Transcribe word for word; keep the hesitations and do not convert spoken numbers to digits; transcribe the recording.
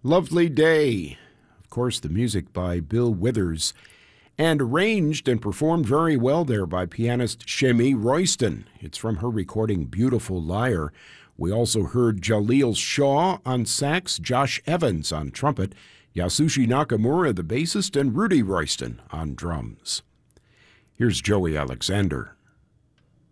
Lovely Day. Of course, the music by Bill Withers, and arranged and performed very well there by pianist Shemi Royston. It's from her recording Beautiful Liar. We also heard Jaleel Shaw on sax, Josh Evans on trumpet, Yasushi Nakamura, the bassist, and Rudy Royston on drums. Here's Joey Alexander.